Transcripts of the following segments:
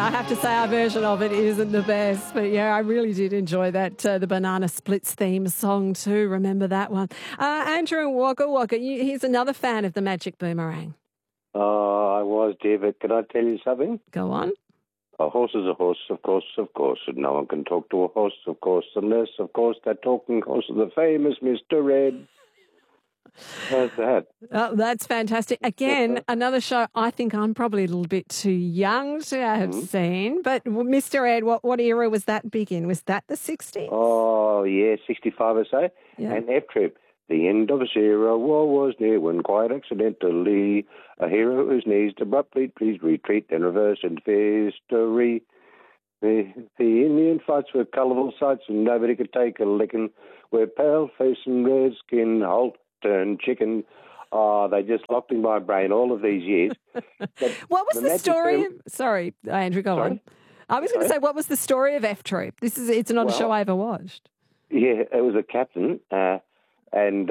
I have to say our version of it isn't the best, but yeah, I really did enjoy that, the Banana Splits theme song too. Remember that one? Andrew and Wagga Wagga, he's another fan of the Magic Boomerang. Oh, I was, dear, but can I tell you something? Go on. A horse is a horse, of course, and no one can talk to a horse, of course, unless, of course, that talking horse is the famous Mr. Red. How's that? Oh, that's fantastic. Again, another show I think I'm probably a little bit too young to have seen, but Mr. Ed, what era was that big in? Was that the 60s? Oh, yeah, 65 or so. Yeah. And F-Troop. The end of a era war was near when quite accidentally a hero whose knees abruptly please retreat and reverse into history. The Indian fights were colourful sights and nobody could take a licking. Where pale-face and red-skin halt turn chicken. Oh, they just locked in my brain all of these years. What was the story? Sorry, Andrew, go on. I was going to say, what was the story of F-Troop? It's not a show I ever watched. Yeah, it was a captain, and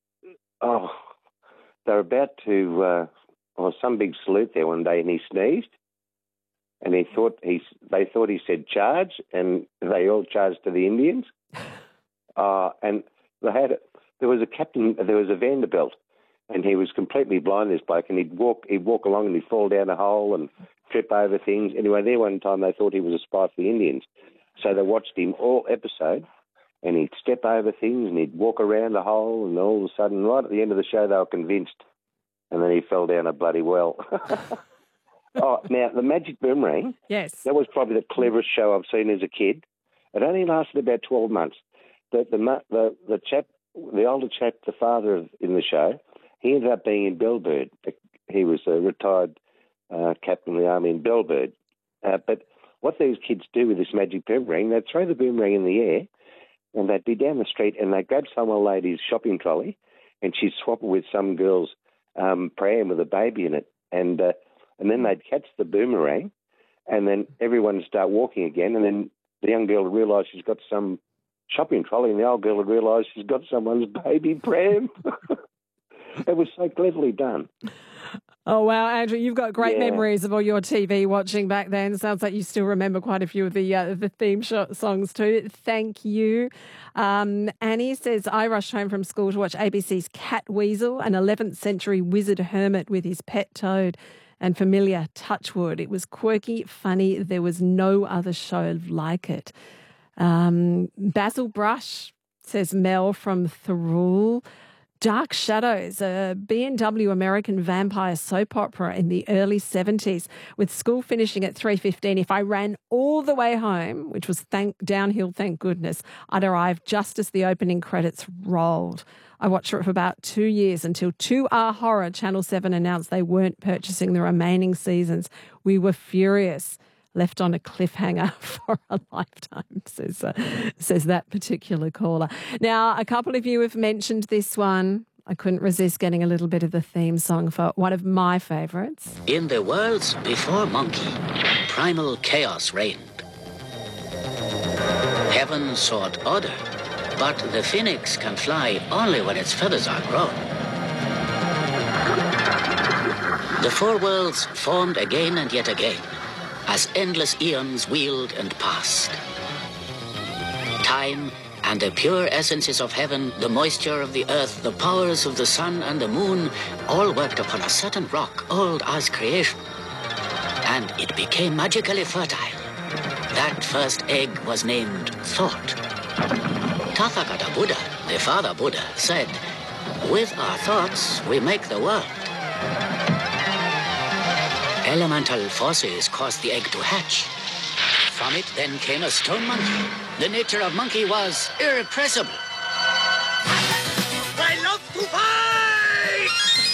they were about to, some big salute there one day, and he sneezed, and they thought he said charge, and they all charged to the Indians, and there was a captain, there was a Vanderbilt, and he was completely blind, this bloke, and he'd walk along and he'd fall down a hole and trip over things. Anyway, there one time they thought he was a spy for the Indians, so they watched him all episode. And he'd step over things and he'd walk around a hole, and all of a sudden, right at the end of the show, they were convinced. And then he fell down a bloody well. Now, the Magic Boomerang, yes, that was probably the cleverest show I've seen as a kid. It only lasted about 12 months. The chap, the older chap, the father in the show, he ended up being in Bellbird. He was a retired captain of the army in Bellbird. But what these kids do with this Magic Boomerang, they'd throw the boomerang in the air, and they'd be down the street and they'd grab some old lady's shopping trolley and she'd swap it with some girl's pram with a baby in it. And then they'd catch the boomerang and then everyone would start walking again, and then the young girl would realise she's got some shopping trolley and the old girl would realise she's got someone's baby pram. It was so cleverly done. Oh, wow, Andrew, you've got great memories of all your TV watching back then. Sounds like you still remember quite a few of the theme songs too. Thank you. Annie says, I rushed home from school to watch ABC's Cat Weasel, an 11th century wizard hermit with his pet toad and familiar Touchwood. It was quirky, funny. There was no other show like it. Basil Brush, says Mel from Thirroul. Dark Shadows, a B&W American vampire soap opera in the early 70s, with school finishing at 3:15. If I ran all the way home, which was downhill, thank goodness, I'd arrive just as the opening credits rolled. I watched it for about 2 years until 2R Horror, Channel 7, announced they weren't purchasing the remaining seasons. We were furious. Left on a cliffhanger for a lifetime, says that particular caller. Now, a couple of you have mentioned this one. I couldn't resist getting a little bit of the theme song for one of my favourites. In the worlds before Monkey, primal chaos reigned. Heaven sought order, but the phoenix can fly only when its feathers are grown. The four worlds formed again and yet again, as endless eons wheeled and passed. Time and the pure essences of heaven, the moisture of the earth, the powers of the sun and the moon, all worked upon a certain rock old as creation. And it became magically fertile. That first egg was named Thought. Tathagata Buddha, the father Buddha, said, "With our thoughts, we make the world." Elemental forces caused the egg to hatch. From it then came a stone monkey. The nature of monkey was irrepressible. I love to fight!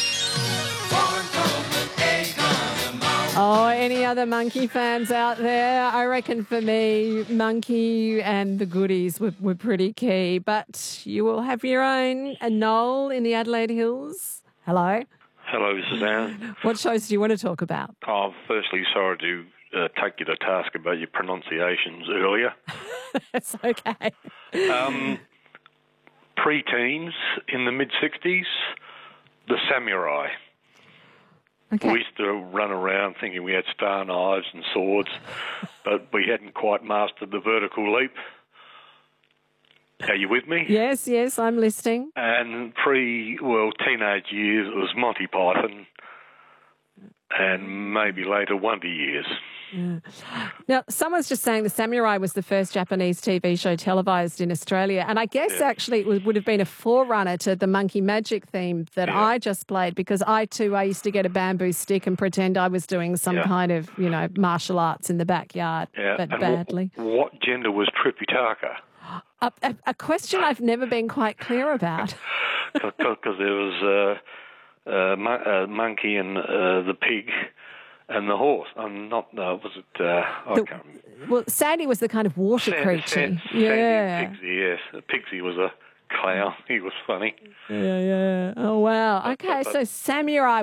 Oh, any other Monkey fans out there? I reckon for me, Monkey and the Goodies were pretty key. But you will have your own. Noel in the Adelaide Hills. Hello. Hello, this is Aaron. What shows do you want to talk about? Oh, firstly, sorry to take you to task about your pronunciations earlier. It's okay. Pre-teens in the mid-60s, The Samurai. Okay. We used to run around thinking we had star knives and swords, but we hadn't quite mastered the vertical leap. Are you with me? Yes, I'm listening. And teenage years, it was Monty Python, and maybe later Wonder Years. Yeah. Now, someone's just saying The Samurai was the first Japanese TV show televised in Australia. And I guess actually it would have been a forerunner to the Monkey Magic theme that I just played, because I used to get a bamboo stick and pretend I was doing some kind of, martial arts in the backyard, but and badly. What gender was Tripitaka? A question I've never been quite clear about. Because there was a monkey and the pig and the horse. Was it? I can't remember. Well, Sandy was the kind of water creature. Sandy and Pixie, yes. Pixie was a clown. He was funny. Yeah. Oh, wow. Okay, so Samurai